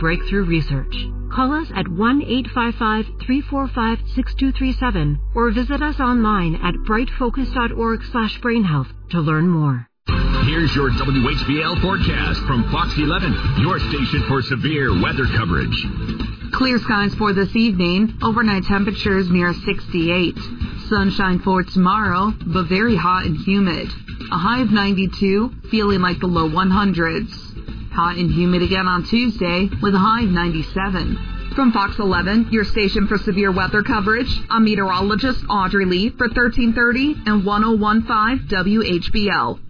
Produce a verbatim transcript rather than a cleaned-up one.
breakthrough research. Call us at one eight five five, three four five, six two three seven or visit us online at brightfocus.org slash brainhealth to learn more. Here's your W H B L forecast from Fox eleven, your station for severe weather coverage. Clear skies for this evening. Overnight temperatures near sixty-eight. Sunshine for tomorrow, but very hot and humid. A high of ninety-two, feeling like the low hundreds. Hot and humid again on Tuesday with a high of ninety-seven. From Fox eleven, your station for severe weather coverage, I'm meteorologist Audrey Lee for thirteen thirty and ten fifteen W H B L.